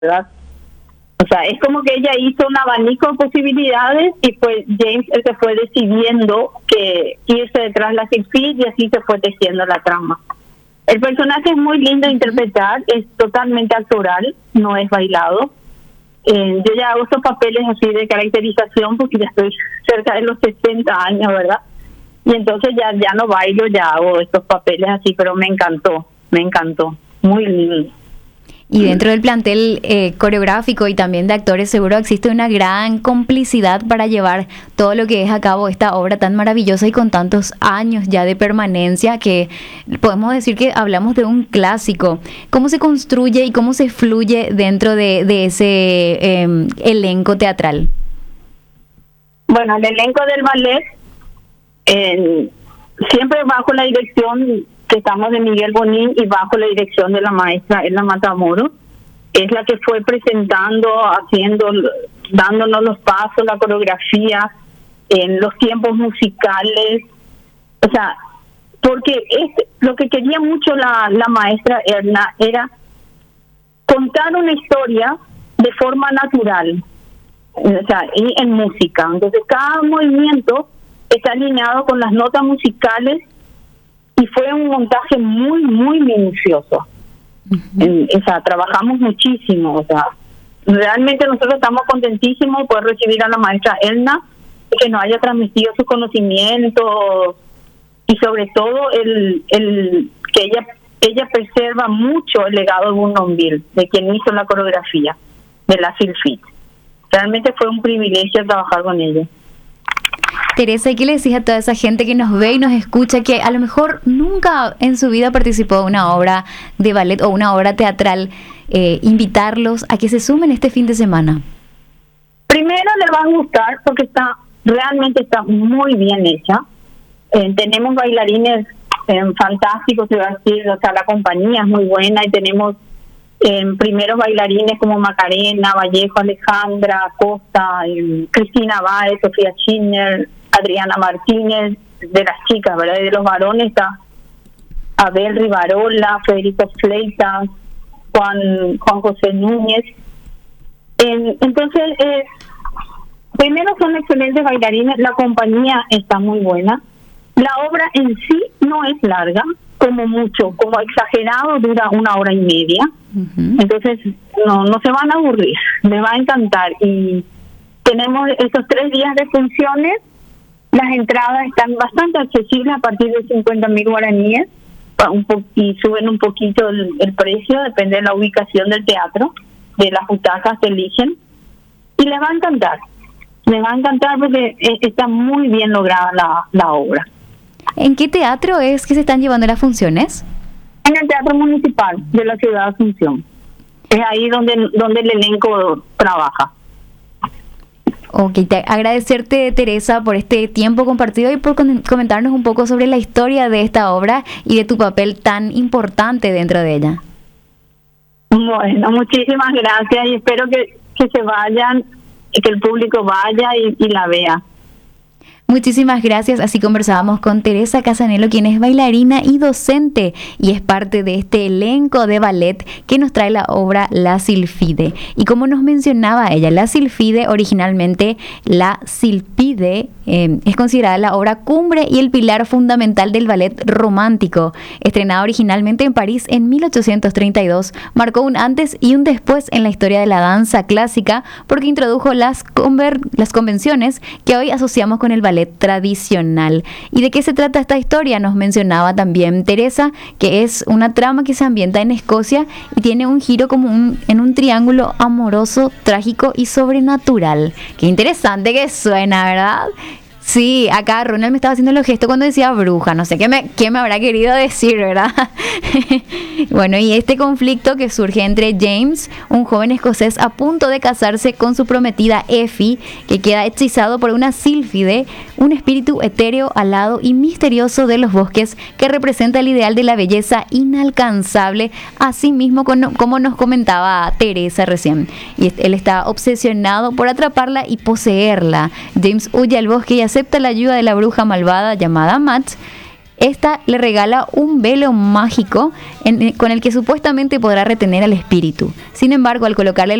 ¿verdad? O sea, es como que ella hizo un abanico de posibilidades y pues James el que fue decidiendo que irse detrás de la Sylphide y así se fue tejiendo la trama. El personaje es muy lindo de interpretar, es totalmente actoral, no es bailado. Yo ya hago estos papeles así de caracterización porque ya estoy cerca de los 60 años, ¿verdad? Y entonces ya no bailo, ya hago estos papeles así, pero me encantó, muy lindo. Y dentro del plantel coreográfico y también de actores, seguro existe una gran complicidad para llevar todo lo que es a cabo esta obra tan maravillosa y con tantos años ya de permanencia, que podemos decir que hablamos de un clásico. ¿Cómo se construye y cómo se fluye dentro de ese elenco teatral? Bueno, el elenco del ballet, siempre bajo la dirección que estamos de Miguel Bonín y bajo la dirección de la maestra Elna Matamoros, es la que fue presentando, dándonos los pasos, la coreografía, en los tiempos musicales, o sea, porque lo que quería mucho la maestra Elna era contar una historia de forma natural, o sea, y en música. Entonces cada movimiento está alineado con las notas musicales y fue un montaje muy, muy minucioso. O sea, trabajamos muchísimo, o sea, realmente nosotros estamos contentísimos por recibir a la maestra Elna y que nos haya transmitido su conocimiento y sobre todo el que ella preserva mucho el legado de Bournonville, de quien hizo la coreografía de la Sylphide. Realmente fue un privilegio trabajar con ella. Teresa, ¿y qué le decís a toda esa gente que nos ve y nos escucha, que a lo mejor nunca en su vida participó de una obra de ballet o una obra teatral? Invitarlos a que se sumen este fin de semana. Primero les va a gustar porque realmente está muy bien hecha. Tenemos bailarines fantásticos, se va a decir, o sea, la compañía es muy buena y tenemos primeros bailarines como Macarena, Vallejo, Alejandra, Costa, Cristina Báez, Sofía Schindler, Adriana Martínez, de las chicas, ¿verdad? Y de los varones está Abel Rivarola, Federico Fleitas, Juan José Núñez. Entonces, primero son excelentes bailarines, la compañía está muy buena. La obra en sí no es larga, como mucho, como exagerado dura 1 hora y media. Entonces no se van a aburrir, les va a encantar. Y tenemos estos 3 días de funciones, las entradas están bastante accesibles a partir de 50.000 guaraníes y suben un poquito el precio, depende de la ubicación del teatro, de las butacas que eligen, y les va a encantar porque está muy bien lograda la obra. ¿En qué teatro es que se están llevando las funciones? En el Teatro Municipal de la Ciudad de Asunción. Es ahí donde el elenco trabaja. Ok, agradecerte, Teresa, por este tiempo compartido y por comentarnos un poco sobre la historia de esta obra y de tu papel tan importante dentro de ella. Bueno, muchísimas gracias y espero que se vayan, que el público vaya y la vea. Muchísimas gracias. Así conversábamos con Teresa Casanello, quien es bailarina y docente y es parte de este elenco de ballet que nos trae la obra La Sylphide. Y como nos mencionaba ella, La Sylphide, originalmente La Sylphide, es considerada la obra cumbre y el pilar fundamental del ballet romántico. Estrenada originalmente en París en 1832, marcó un antes y un después en la historia de la danza clásica porque introdujo las convenciones que hoy asociamos con el ballet tradicional. ¿Y de qué se trata esta historia? Nos mencionaba también Teresa, que es una trama que se ambienta en Escocia y tiene un giro como en un triángulo amoroso, trágico y sobrenatural. Qué interesante que suena, ¿verdad? Sí, acá Ronald me estaba haciendo los gestos cuando decía bruja, no sé qué me habrá querido decir, ¿verdad? Bueno, y este conflicto que surge entre James, un joven escocés a punto de casarse con su prometida Effie, que queda hechizado por una sílfide, un espíritu etéreo, alado y misterioso de los bosques que representa el ideal de la belleza inalcanzable, así mismo como nos comentaba Teresa recién. Y él está obsesionado por atraparla y poseerla. James huye al bosque y acepta la ayuda de la bruja malvada llamada Matt, esta le regala un velo mágico con el que supuestamente podrá retener al espíritu. Sin embargo, al colocarle